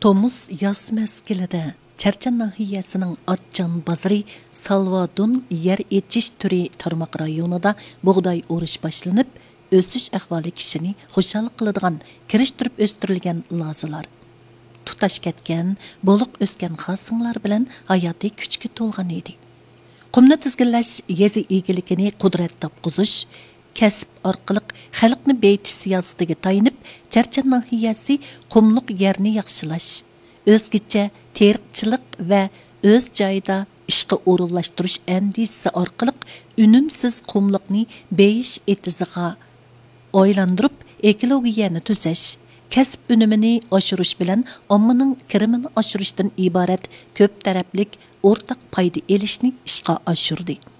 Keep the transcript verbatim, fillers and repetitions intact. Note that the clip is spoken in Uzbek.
Tomuz yaz mezgilida Charchan nahiyasining Atchan bozori Salvadun yer echish turi tarmoq rayonida bug'doy o'rish boshlanib, o'sish ahvoli kishini xushal qiladigan kirishtirib o'stirilgan lozilar. Tutash ketgan, bo'liq o'sgan xosinglar bilan hayotiy kuchga to'lgan edi. Qumni tizginlash yezi egiligini qudrat topqizish, kasb orqali xalqni beytish siyosatiga tayinib, Charchan nahiyasi qumliq yerni yaxshilash, o'zgacha terqchilik va o'z joyida ishga o'rinlashtirish andishasi orqali unumsiz qumliqni beyish etiziga oylandirib, ekologiyani tuzash, kasb unumini oshirish bilan ommaning kirimini oshirishdan iborat ko'p taraflik o'rtaq foyda elishni ishga oshirdi.